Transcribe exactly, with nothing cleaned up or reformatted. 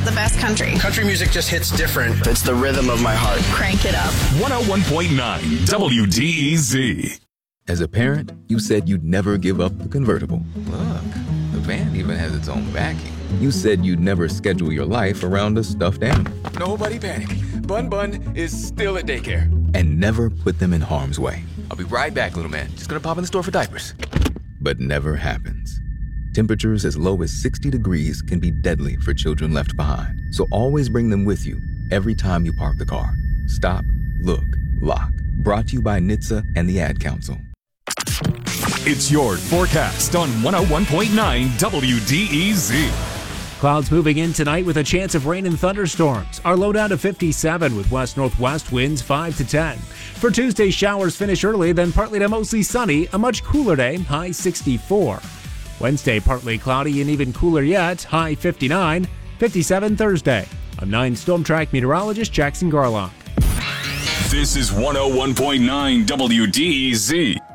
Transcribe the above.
the best country. Country music just hits different. It's the rhythm of my heart. Crank it up. one oh one point nine W D E Z. As a parent, you said you'd never give up the convertible. Look, the van even has its own backing. You said you'd never schedule your life around a stuffed animal. Nobody panic. Bun Bun is still at daycare. And never put them in harm's way. I'll be right back, little man. Just gonna pop in the store for diapers. But never happens. Temperatures as low as sixty degrees can be deadly for children left behind. So always bring them with you every time you park the car. Stop, look, lock. Brought to you by N H T S A and the Ad Council. It's your forecast on one oh one point nine W D E Z. Clouds moving in tonight with a chance of rain and thunderstorms. Our low down to fifty-seven with west-northwest winds five to ten. For Tuesday, showers finish early, then partly to mostly sunny. A much cooler day, high sixty-four. Wednesday, partly cloudy and even cooler yet, high fifty-nine. fifty-seven Thursday. I'm nine Storm Track meteorologist Jackson Garlock. This is one oh one point nine W D E Z.